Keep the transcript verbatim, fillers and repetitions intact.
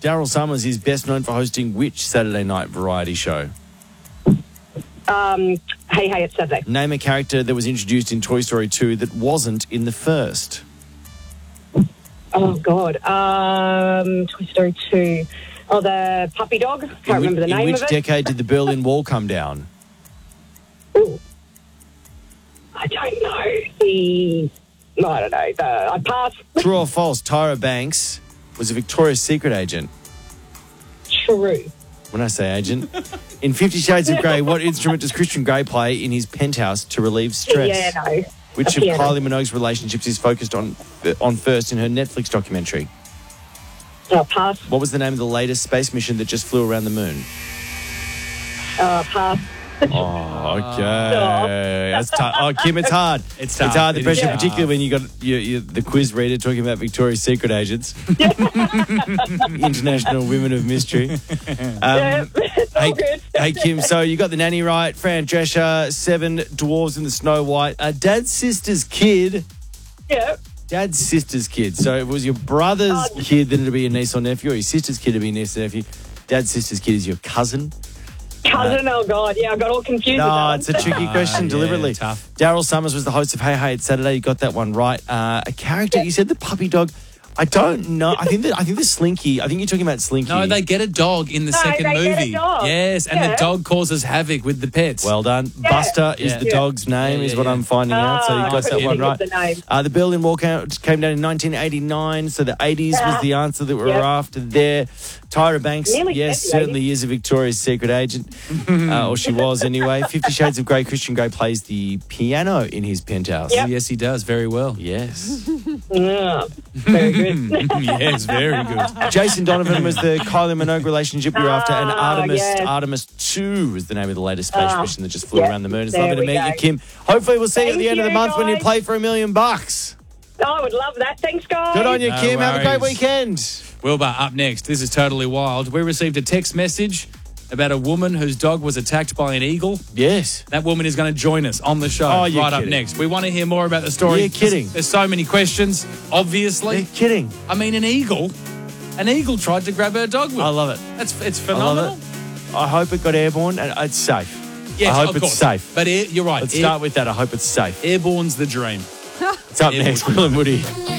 Daryl Summers is best known for hosting which Saturday night variety show? Um, hey, hey, it's Saturday. Name a character that was introduced in Toy Story two that wasn't in the first. Oh, God. Um, Toy Story two. Oh, the puppy dog. Can't in remember which, the name In which of it. decade did the Berlin Wall come down? Ooh. I don't know. The... No, I don't know. The, I pass. True or false, Tyra Banks was a Victoria's Secret agent. True. When I say agent. In Fifty Shades of Grey, what instrument does Christian Grey play in his penthouse to relieve stress? Yeah, no. Which A of piano. Kylie Minogue's relationships is focused on uh, on first in her Netflix documentary? Oh, pass. What was the name of the latest space mission that just flew around the moon? Uh, pass. Oh, okay. That's tough. Oh, Kim, it's hard. It's tough. It's hard, the It is pressure, tough. particularly when you got you, you, the quiz reader talking about Victoria's Secret agents. International Women of Mystery. Um, Yeah, it's all hey, good. hey, Kim, so you got the nanny right. Fran Drescher, Seven Dwarves in the Snow White. Uh, Dad's sister's kid. Yeah. Dad's sister's kid. So if it was your brother's Oh. kid, then it'd be a niece or nephew, or your sister's kid would be a niece or nephew. Dad's sister's kid is your cousin. Cousin, oh, God. Yeah, I got all confused with No, that it's a one. tricky Ah, question, yeah, deliberately. tough. Daryl Summers was the host of Hey Hey It's Saturday. You got that one right. Uh, a character, you said the puppy dog. I don't know. I think that I think the Slinky. I think you're talking about Slinky. No, they get a dog in the No, second they get a movie. dog. Yes, and Yeah. the dog causes havoc with the pets. Well done. Buster is Yeah. the Yeah. dog's name, Yeah, is yeah, what yeah. I'm finding out. So you Ah, got I that couldn't one think right. of the name. Uh, the Berlin Wall came came down in nineteen eighty-nine, so the eighties was the answer that we were Yep. after there. Tyra Banks, Nearly yes, said the certainly is a Victoria's Secret agent, uh, or she was anyway. Fifty Shades of Grey, Christian Grey plays the piano in his penthouse. Yep. Yes, he does very well. Yes. Yeah. Very good. Yes, very good. Jason Donovan was the Kylie Minogue relationship we were after, and Ah, Artemis yes. Artemis two was the name of the latest space Ah, mission that just flew yeah, around the moon. It's there lovely to we meet go. you, Kim. Hopefully we'll see you at the Thank end of the you, month when you guys. play for a million bucks. Oh, I would love that. Thanks, guys. Good on you, No Kim. Have a great worries. weekend. Wilbur, up next. This is totally wild. We received a text message about a woman whose dog was attacked by an eagle. Yes. That woman is going to join us on the show Oh, right you're up kidding. next. We want to hear more about the story. You're kidding. There's, there's so many questions, obviously. You're kidding. I mean, an eagle. An eagle tried to grab her dog. I love it. That's it's I phenomenal. love it. I hope it got airborne and it's safe. Yes, I hope of it's course. safe. But air, you're right. Let's Air- start with that. I hope it's safe. Airborne's the dream. It's up Airborne. next. Will and Woody.